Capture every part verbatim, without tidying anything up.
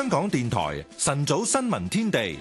香港電台晨早新聞天地。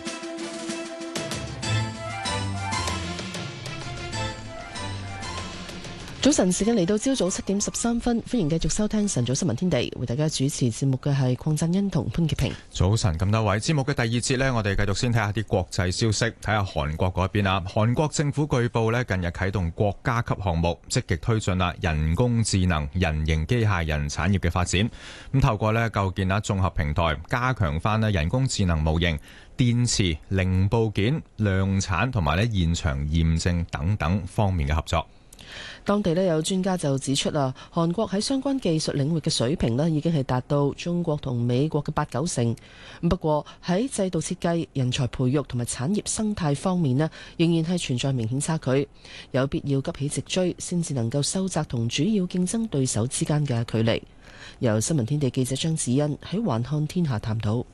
早晨，時間嚟到朝早七點十三分，歡迎繼續收聽晨早新聞天地，為大家主持節目嘅係鄺振恩同潘潔平。 早晨，咁多位，節目嘅第二節呢，我哋繼續先睇下啲國際消息，睇下韓國嗰邊啊。韓國政府據報呢，近日啟動國家級項目，積極推進啦人工智能、人形機械人產業嘅發展。咁透過呢構建啊綜合平台，加強翻呢人工智能模型、電池、零部件量產同埋呢現場驗證等等方面嘅合作。 當地咧有專家就指出啊，韓國喺相關技術領域嘅水平咧已經係達到中國同美國嘅八九成。不過喺制度設計、人才培育同埋產業生態方面咧，仍然係存在明顯差距，有必要急起直追，先至能夠收窄同主要競爭對手之間嘅距離。由新聞天地記者張子欣喺環看天下探討。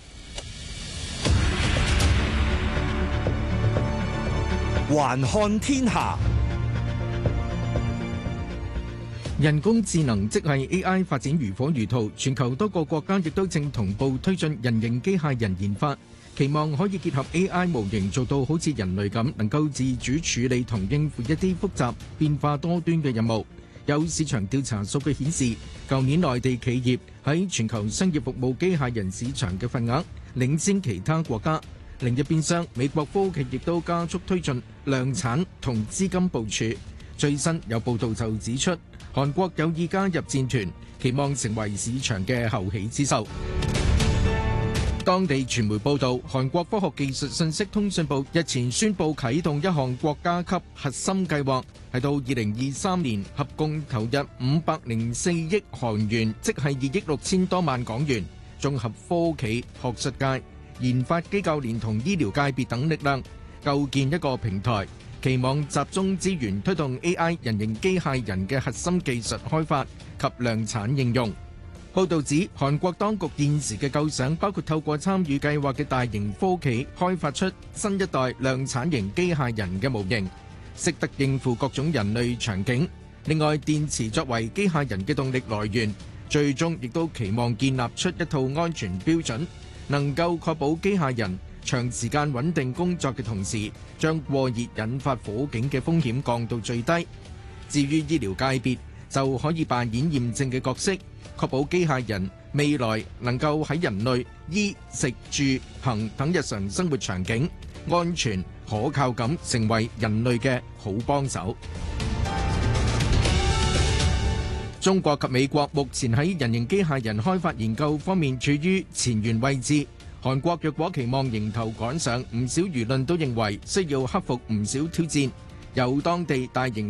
環看天下。 人工智能即係 A I 發展如火如荼，全球多個國家亦都正同步推進人形機械人研發，期望可以結合 A I 模型做到好似人類咁，能夠自主處理同應付一啲複雜、變化多端嘅任務。有市場調查數據顯示，舊年內地企業喺全球商業服務機械人市場嘅份額領先其他國家。另一邊廂，美國科技亦都加速推進量產同資金部署。最新有報道就指出，韓國有意加入戰團，期望成為市場嘅後起之秀。當地傳媒報道，韓國科學技術信息通訊部日前宣布啟動一項國家級核心計劃，係到二零二三年合共投入五百零四億韓元，即係二億六千多萬港元，綜合科企、學術界、研發機構連同醫療界別等力量，構建一個平台，期望集中資源推動 A I 人形機械人嘅核心技術開發及量產應用。報導指，韓國當局現時嘅構想包括透過參與計劃嘅大型科企開發出新一代量產型機械人嘅模型，識得應付各種人類場景。另外，電池作為機械人嘅動力來源，最終亦都期望建立出一套安全標準，能夠確保機械人長時間穩定工作嘅同時，將過熱引發火警嘅風險降到最低。至於醫療界別，就可以扮演驗證嘅角色，確保機械人未來能夠喺人類衣食住行等日常生活場景安全可靠咁成為人類嘅好幫手。中國及美國目前喺人形機械人開發研究方面處於前沿位置。韓國若果期望迎頭趕上，唔少輿論都認為需要克服唔少挑戰。有當地大型